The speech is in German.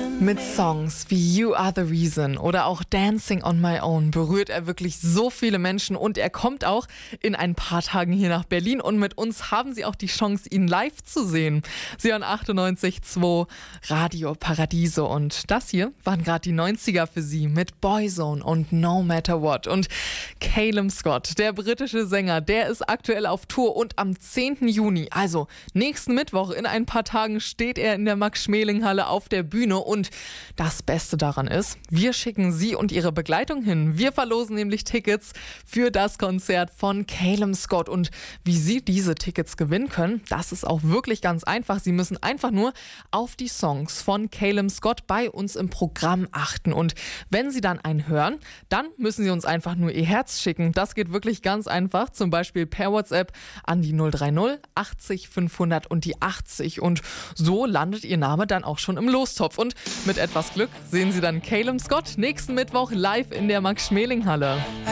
Mit Songs wie You Are the Reason oder auch Dancing on My Own berührt er wirklich so viele Menschen und er kommt auch in ein paar Tagen hier nach Berlin und mit uns haben Sie auch die Chance, ihn live zu sehen. Sie hören 98.2 Radio Paradiso und das hier waren gerade die 90er für Sie mit Boyzone und No Matter What. Und Calum Scott, der britische Sänger, der ist aktuell auf Tour und am 10. Juni, also nächsten Mittwoch in ein paar Tagen, steht er in der Max-Schmeling-Halle auf der Bühne und das Beste daran ist, wir schicken Sie und Ihre Begleitung hin. Wir verlosen nämlich Tickets für das Konzert von Calum Scott und wie Sie diese Tickets gewinnen können, das ist auch wirklich ganz einfach. Sie müssen einfach nur auf die Songs von Calum Scott bei uns im Programm achten und wenn Sie dann einen hören, dann müssen Sie uns einfach nur Ihr Herz schicken. Das geht wirklich ganz einfach, zum Beispiel per WhatsApp an die 030 80 500 und die 80 und so landet Ihr Name dann auch schon im Lostopf. Und mit etwas Glück sehen Sie dann Calum Scott nächsten Mittwoch live in der Max-Schmeling-Halle.